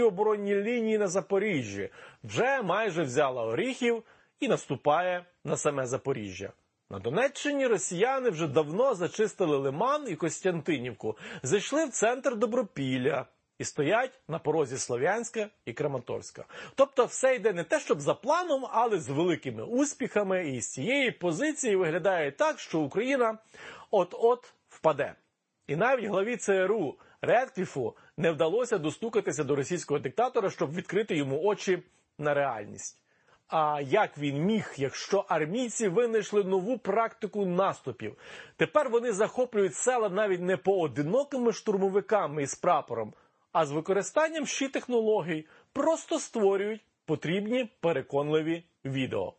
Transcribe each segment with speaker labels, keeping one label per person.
Speaker 1: оборонні лінії на Запоріжжі, вже майже взяла Оріхів і наступає на саме Запоріжжя. На Донеччині росіяни вже давно зачистили Лиман і Костянтинівку, зайшли в центр Добропілля і стоять на порозі Слов'янська і Краматорська. Тобто все йде не те, щоб за планом, але з великими успіхами, і з цієї позиції виглядає так, що Україна от-от впаде. І навіть главі ЦРУ Редкліфу не вдалося достукатися до російського диктатора, щоб відкрити йому очі на реальність. А як він міг, якщо армійці винайшли нову практику наступів? Тепер вони захоплюють села навіть не поодинокими штурмовиками із прапором, а з використанням технологій, просто створюють потрібні переконливі відео.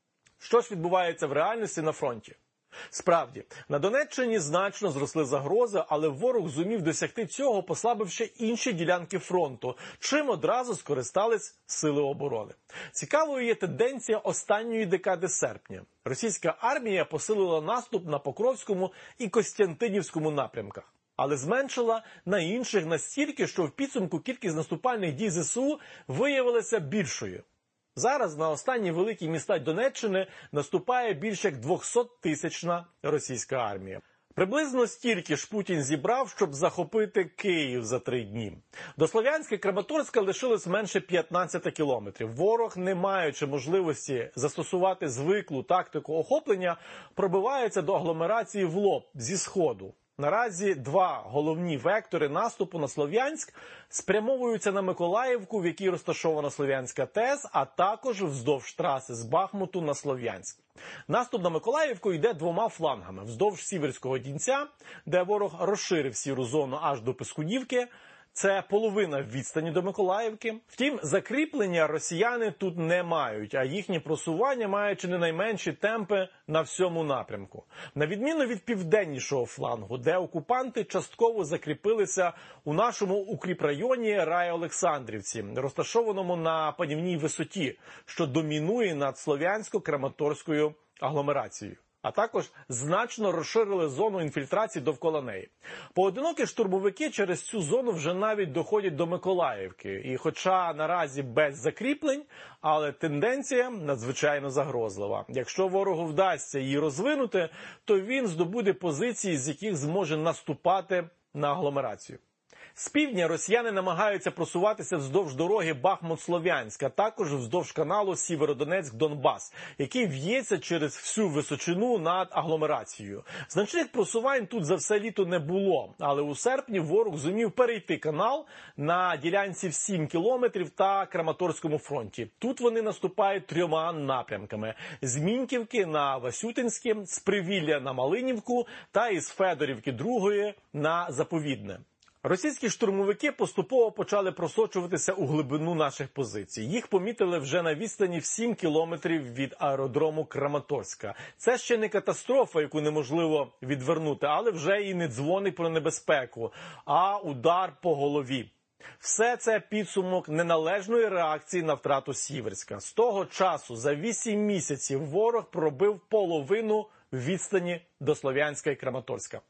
Speaker 1: Що ж відбувається в реальності на фронті? Справді, на Донеччині значно зросли загрози, але ворог зумів досягти цього, послабивши інші ділянки фронту, чим одразу скористались сили оборони. Цікавою є тенденція останньої декади серпня. Російська армія посилила наступ на Покровському і Костянтинівському напрямках, але зменшила на інших настільки, що в підсумку кількість наступальних дій ЗСУ виявилася більшою. Зараз на останні великі міста Донеччини наступає більш як 200-тисячна російська армія. Приблизно стільки ж Путін зібрав, щоб захопити Київ за 3 дні. До Слов'янська і Краматорська лишилось менше 15 кілометрів. Ворог, не маючи можливості застосувати звиклу тактику охоплення, пробивається до агломерації в лоб, зі сходу. Наразі 2 головні вектори наступу на Слов'янськ спрямовуються на Миколаївку, в якій розташована Слов'янська ТЕС, а також вздовж траси з Бахмуту на Слов'янськ. Наступ на Миколаївку йде 2 флангами. Вздовж Сіверського Дінця, де ворог розширив сіру зону аж до Пискунівки. Це половина відстані до Миколаївки. Втім, закріплення росіяни тут не мають, а їхнє просування має чи не найменші темпи на всьому напрямку. На відміну від південнішого флангу, де окупанти частково закріпилися у нашому укріпрайоні Рай-Олександрівці, розташованому на панівній висоті, що домінує над Слов'янсько-Краматорською агломерацією. А також значно розширили зону інфільтрації довкола неї. Поодинокі штурмовики через цю зону вже навіть доходять до Миколаївки. І хоча наразі без закріплень, але тенденція надзвичайно загрозлива. Якщо ворогу вдасться її розвинути, то він здобуде позиції, з яких зможе наступати на агломерацію. З півдня росіяни намагаються просуватися вздовж дороги Бахмут-Слов'янськ, а також вздовж каналу Сєвєродонецьк-Донбас, який в'ється через всю височину над агломерацією. Значних просувань тут за все літо не було, але у серпні ворог зумів перейти канал на ділянці в 7 кілометрів та Краматорському фронті. Тут вони наступають 3 напрямками – з Міньківки на Васютинське, з Привілля на Малинівку та із Федорівки 2 на Заповідне. Російські штурмовики поступово почали просочуватися у глибину наших позицій. Їх помітили вже на відстані в 7 кілометрів від аеродрому Краматорська. Це ще не катастрофа, яку неможливо відвернути, але вже і не дзвоник про небезпеку, а удар по голові. Все це підсумок неналежної реакції на втрату Сіверська. З того часу за 8 місяців ворог пробив половину відстані до Слов'янська і Краматорська.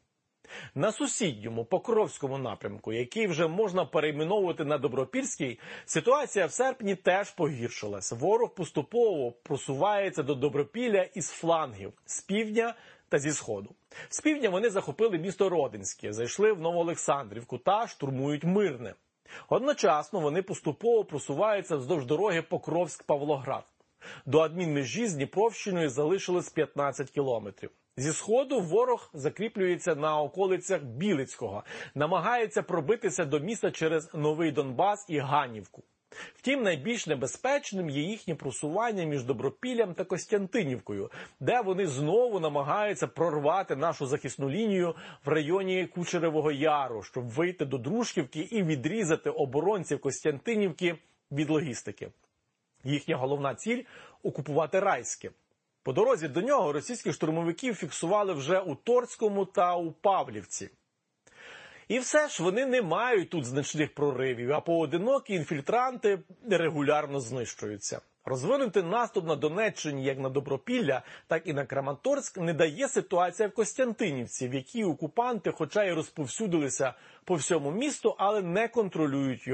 Speaker 1: На сусідньому Покровському напрямку, який вже можна перейменовувати на Добропільський, ситуація в серпні теж погіршилась. Ворог поступово просувається до Добропілля із флангів, з півдня та зі сходу. З півдня вони захопили місто Родинське, зайшли в Новоолександрівку та штурмують Мирне. Одночасно вони поступово просуваються вздовж дороги Покровськ-Павлоград. До адмінмежі з Дніпровщиною залишилось 15 кілометрів. Зі сходу ворог закріплюється на околицях Білицького, намагається пробитися до міста через Новий Донбас і Ганівку. Втім, найбільш небезпечним є їхнє просування між Добропіллям та Костянтинівкою, де вони знову намагаються прорвати нашу захисну лінію в районі Кучеревого Яру, щоб вийти до Дружківки і відрізати оборонців Костянтинівки від логістики. Їхня головна ціль – окупувати Райське. По дорозі до нього російських штурмовиків фіксували вже у Торському та у Павлівці. І все ж вони не мають тут значних проривів, а поодинокі інфільтранти регулярно знищуються. Розвинути наступ на Донеччині як на Добропілля, так і на Краматорськ не дає ситуація в Костянтинівці, в якій окупанти, хоча й розповсюдилися по всьому місту, але не контролюють його.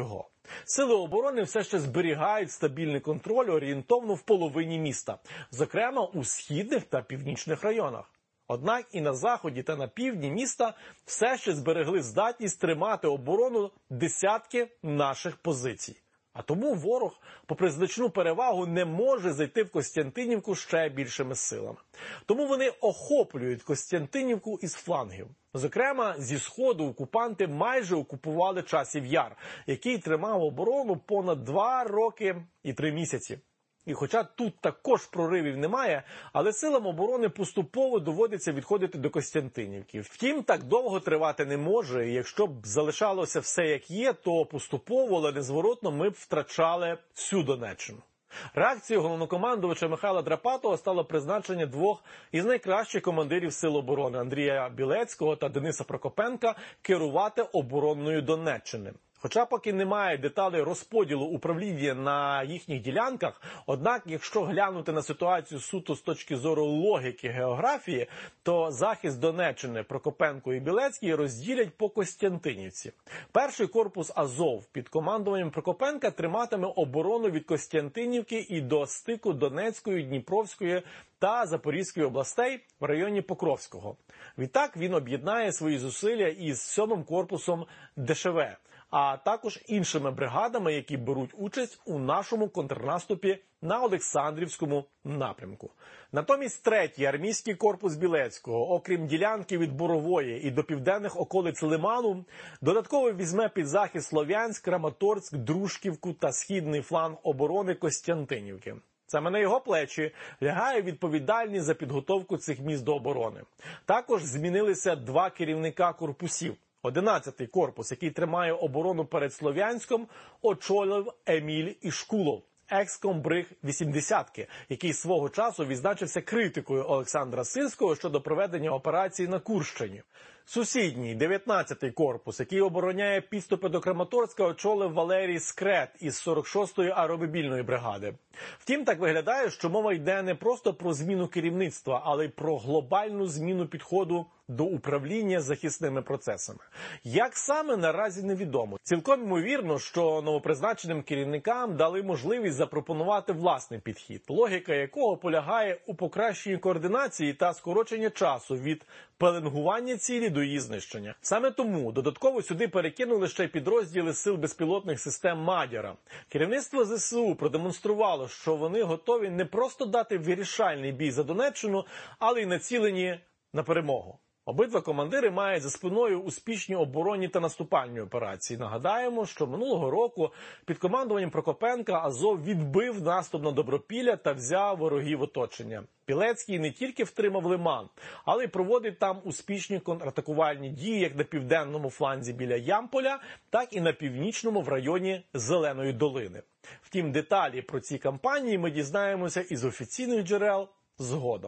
Speaker 1: Сили оборони все ще зберігають стабільний контроль орієнтовно в половині міста, зокрема у східних та північних районах. Однак і на заході та на півдні міста все ще зберегли здатність тримати оборону десятки наших позицій. А тому ворог, попри значну перевагу, не може зайти в Костянтинівку ще більшими силами. Тому вони охоплюють Костянтинівку із флангів. Зокрема, зі сходу окупанти майже окупували Часів Яр, який тримав оборону понад 2 роки і 3 місяці. І хоча тут також проривів немає, але силам оборони поступово доводиться відходити до Костянтинівки. Втім, так довго тривати не може, і якщо б залишалося все як є, то поступово, але незворотно ми б втрачали всю Донеччину. Реакцією головнокомандувача Михайла Драпатого стало призначення 2 із найкращих командирів Сил оборони Андрія Білецького та Дениса Прокопенка керувати обороною Донеччини. Хоча поки немає деталей розподілу управління на їхніх ділянках, однак, якщо глянути на ситуацію суто з точки зору логіки географії, то захист Донеччини Прокопенко і Білецький розділять по Костянтинівці. Перший корпус Азов під командуванням Прокопенка триматиме оборону від Костянтинівки і до стику Донецької, Дніпровської та Запорізької областей в районі Покровського. Відтак він об'єднає свої зусилля із 7-м корпусом ДШВ, а також іншими бригадами, які беруть участь у нашому контрнаступі на Олександрівському напрямку. Натомість 3-й армійський корпус Білецького, окрім ділянки від Борової і до південних околиць Лиману, додатково візьме під захист Слов'янськ, Краматорськ, Дружківку та східний фланг оборони Костянтинівки. Саме на його плечі лягає відповідальність за підготовку цих міст до оборони. Також змінилися 2 керівника корпусів. 11-й корпус, який тримає оборону перед Слов'янськом, очолив Еміль Ішкулов, екс-комбриг 80-ки, який свого часу відзначився критикою Олександра Сирського щодо проведення операції на Курщині. Сусідній 19-й корпус, який обороняє підступи до Краматорська, очолив Валерій Скрет із 46-ї аеромобільної бригади. Втім, так виглядає, що мова йде не просто про зміну керівництва, але й про глобальну зміну підходу до управління захисними процесами. Як саме, наразі невідомо. Цілком ймовірно, що новопризначеним керівникам дали можливість запропонувати власний підхід, логіка якого полягає у покращенні координації та скороченні часу від пеленгування цілі до її знищення. Саме тому додатково сюди перекинули ще й підрозділи сил безпілотних систем «Мадяра». Керівництво ЗСУ продемонструвало, що вони готові не просто дати вирішальний бій за Донеччину, але й націлені на перемогу. Обидва командири мають за спиною успішні оборонні та наступальні операції. Нагадаємо, що минулого року під командуванням Прокопенка Азов відбив наступ на Добропілля та взяв ворогів в оточення. Білецький не тільки втримав Лиман, але й проводить там успішні контратакувальні дії як на південному фланзі біля Ямполя, так і на північному в районі Зеленої долини. Втім, деталі про ці кампанії ми дізнаємося із офіційних джерел згодом.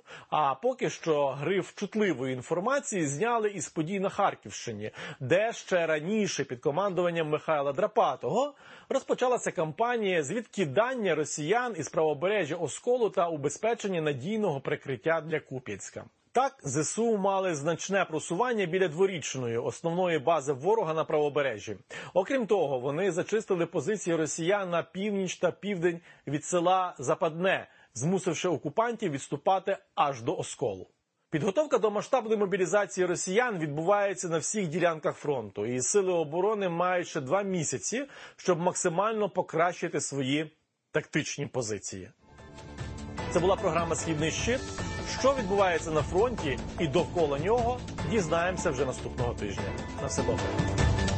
Speaker 1: А поки що гриф чутливої інформації зняли із подій на Харківщині, де ще раніше під командуванням Михайла Драпатого розпочалася кампанія з відкидання росіян із правобережжя Осколу та убезпечення надійного прикриття для Куп'янська. Так, ЗСУ мали значне просування біля Дворічної, основної бази ворога на правобережжі. Окрім того, вони зачистили позиції росіян на північ та південь від села Западне, змусивши окупантів відступати аж до Осколу. Підготовка до масштабної мобілізації росіян відбувається на всіх ділянках фронту, і сили оборони мають ще 2 місяці, щоб максимально покращити свої тактичні позиції. Це була програма «Східний щит». Що відбувається на фронті і довкола нього, дізнаємося вже наступного тижня. На все добре.